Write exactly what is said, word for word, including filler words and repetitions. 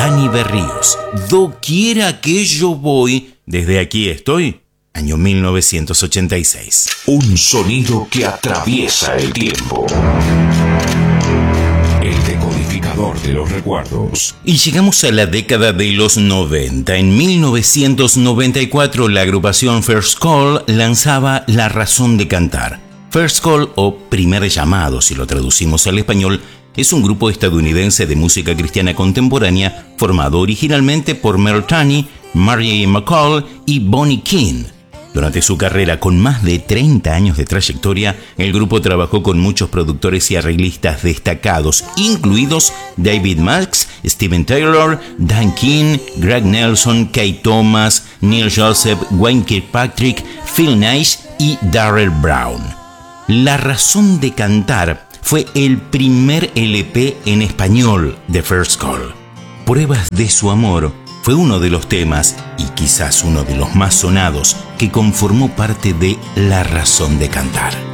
Dani Berríos. Doquiera que yo voy, desde aquí estoy, año mil novecientos ochenta y seis. Un sonido que atraviesa el tiempo. El decodificador de los recuerdos. Y llegamos a la década de los noventa. En mil novecientos noventa y cuatro la agrupación First Call lanzaba La Razón de Cantar. First Call, o Primer Llamado si lo traducimos al español, es un grupo estadounidense de música cristiana contemporánea formado originalmente por Mel Tunney, Mary McCall y Bonnie King. Durante su carrera, con más de treinta años de trayectoria, el grupo trabajó con muchos productores y arreglistas destacados, incluidos David Marks, Steven Taylor, Dan King, Greg Nelson, Kay Thomas, Neil Joseph, Wayne Kirkpatrick, Phil Nash y Darrell Brown. La Razón de Cantar fue el primer L P en español de First Call. Pruebas de su amor fue uno de los temas, y quizás uno de los más sonados, que conformó parte de La Razón de Cantar.